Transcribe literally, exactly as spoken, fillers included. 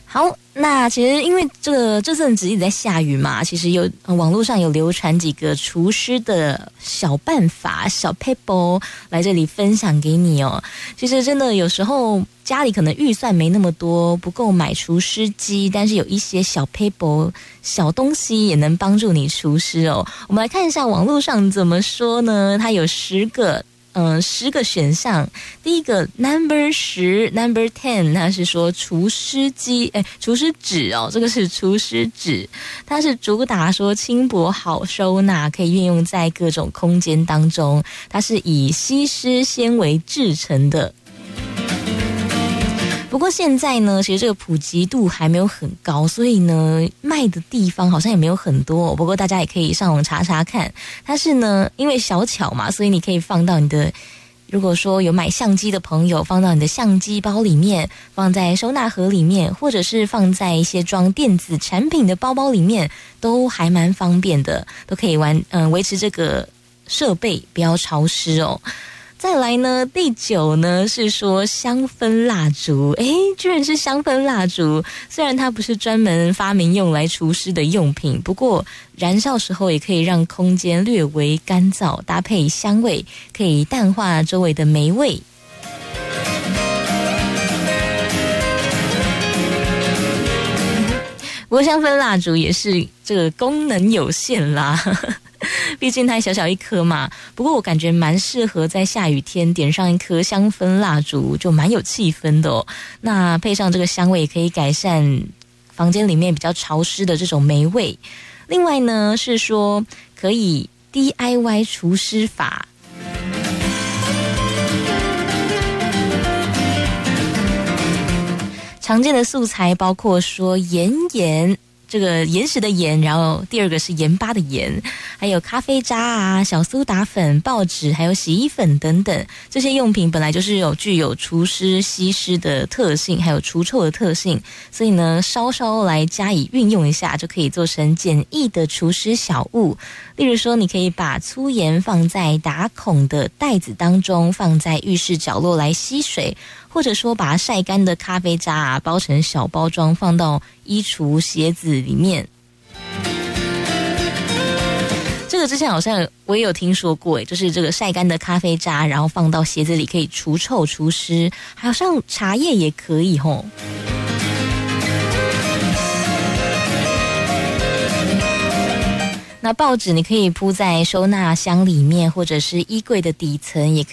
好，那其实因为这个这阵子一直在下雨嘛，其实有、呃、网络上有流传几个厨师的小办法、小撇步来这里分享给你哦。其实真的有时候家里可能预算没那么多，不够买厨师机，但是有一些小撇步、小东西也能帮助你厨师哦。我们来看一下网络上怎么说呢？它有十个。嗯，十个选项，第一个 number 十 number ten， 它是说厨师机，哎，厨师纸哦，这个是厨师纸，它是主打说轻薄好收纳，可以运用在各种空间当中，它是以吸湿纤维制成的。不过现在呢，其实这个普及度还没有很高，所以呢，卖的地方好像也没有很多。不过大家也可以上网查查看。它是呢，因为小巧嘛，所以你可以放到你的，如果说有买相机的朋友，放到你的相机包里面，放在收纳盒里面，或者是放在一些装电子产品的包包里面，都还蛮方便的，都可以玩嗯、呃、维持这个设备不要潮湿哦。再来呢，第九呢是说香氛蜡烛，诶，居然是香氛蜡烛。虽然它不是专门发明用来除湿的用品，不过燃烧时候也可以让空间略微干燥，搭配香味，可以淡化周围的霉味。不过香氛蜡烛也是这个功能有限啦。毕竟它小小一颗嘛，不过我感觉蛮适合在下雨天点上一颗香氛蜡烛，就蛮有气氛的哦。那配上这个香味，也可以改善房间里面比较潮湿的这种霉味。另外呢，是说可以 D I Y 除湿法。常见的素材包括说盐盐。这个岩石的盐，然后第二个是盐巴的盐，还有咖啡渣啊、小苏打粉、报纸，还有洗衣粉等等，这些用品本来就是有具有除湿、吸湿的特性，还有除臭的特性，所以呢，稍稍来加以运用一下，就可以做成简易的除湿小物。例如说，你可以把粗盐放在打孔的袋子当中，放在浴室角落来吸水。或者说把晒干的咖啡渣啊包成小包装，放到衣橱、鞋子里面。这个之前好像我也有听说过，就是这个晒干的咖啡渣，然后放到鞋子里可以除臭除湿，好像茶叶也可以吼。那报纸你可以铺在收纳箱里面，或者是衣柜的底层，也可以